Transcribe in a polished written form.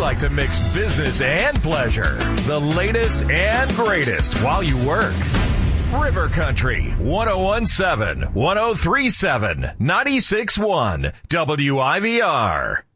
like to mix business and pleasure. The latest and greatest while you work. River Country, 1017, 1037, 96.1, WIVR.